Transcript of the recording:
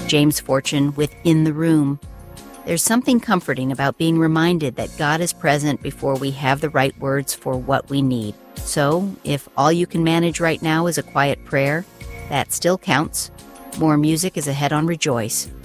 James Fortune with In the Room. There's something comforting about being reminded that God is present before we have the right words for what we need. So, if all you can manage right now is a quiet prayer, that still counts. More music is ahead on Rejoice.